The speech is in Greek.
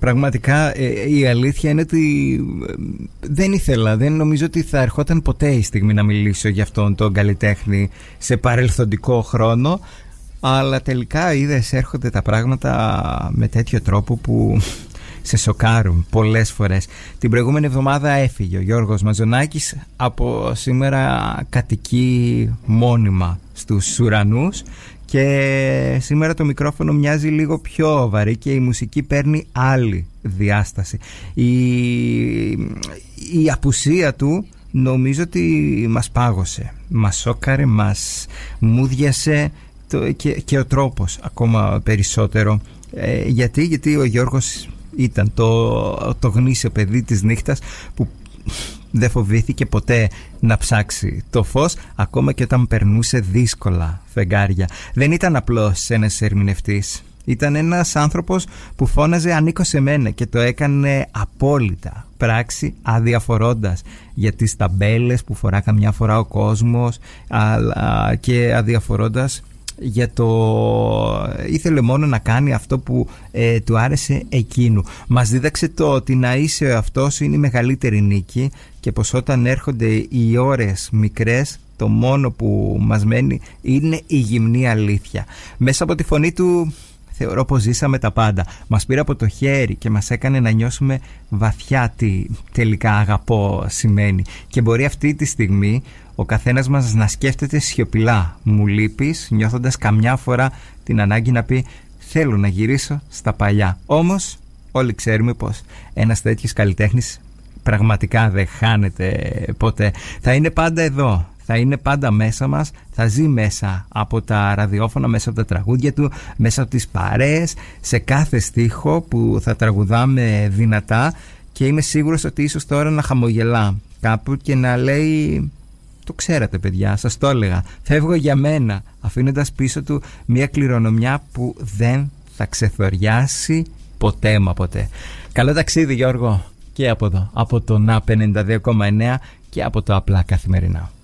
πραγματικά η αλήθεια είναι ότι δεν νομίζω ότι θα ερχόταν ποτέ η στιγμή να μιλήσω για αυτόν τον καλλιτέχνη σε παρελθοντικό χρόνο, αλλά τελικά είδες, έρχονται τα πράγματα με τέτοιο τρόπο που σε σοκάρουν πολλές φορές. Την προηγούμενη εβδομάδα έφυγε ο Γιώργος Μαζονάκης, από σήμερα κατοικεί μόνιμα στους ουρανούς και σήμερα το μικρόφωνο μοιάζει λίγο πιο βαρύ και η μουσική παίρνει άλλη διάσταση. Η απουσία του νομίζω ότι μας πάγωσε, μας σόκαρε, μας μούδιασε και ο τρόπος ακόμα περισσότερο. Γιατί ο Γιώργος ήταν το γνήσιο παιδί της νύχτας που δεν φοβήθηκε ποτέ να ψάξει το φως, ακόμα και όταν περνούσε δύσκολα φεγγάρια. Δεν ήταν απλώς ένας ερμηνευτής. Ήταν ένας άνθρωπος που φώναζε «Ανήκω σε μένα» και το έκανε απόλυτα πράξη, αδιαφορώντας για τις ταμπέλες που φορά καμιά φορά ο κόσμος, αλλά και αδιαφορώντας για ήθελε μόνο να κάνει αυτό που του άρεσε εκείνου. Μας δίδαξε το ότι να είσαι ο εαυτός είναι η μεγαλύτερη νίκη και πως όταν έρχονται οι ώρες μικρές το μόνο που μας μένει είναι η γυμνή αλήθεια. Μέσα από τη φωνή του θεωρώ πως ζήσαμε τα πάντα. Μας πήρε από το χέρι και μας έκανε να νιώσουμε βαθιά τι τελικά αγαπώ σημαίνει. Και μπορεί αυτή τη στιγμή ο καθένας μας να σκέφτεται σιωπηλά «Μου λείπεις», νιώθοντας καμιά φορά την ανάγκη να πει «Θέλω να γυρίσω στα παλιά». Όμως όλοι ξέρουμε πως ένας τέτοιος καλλιτέχνης πραγματικά δεν χάνεται ποτέ. Θα είναι πάντα εδώ, θα είναι πάντα μέσα μας, θα ζει μέσα από τα ραδιόφωνα, μέσα από τα τραγούδια του, μέσα από τις παρέες, σε κάθε στίχο που θα τραγουδάμε δυνατά, και είμαι σίγουρος ότι ίσως τώρα να χαμογελά κάπου και να λέει «Το ξέρατε παιδιά, σας το έλεγα, φεύγω για μένα», αφήνοντας πίσω του μια κληρονομιά που δεν θα ξεθοριάσει ποτέ μα ποτέ. Καλό ταξίδι Γιώργο, και από εδώ, από το ΝΑ 52,9 και από το Απλά Καθημερινά.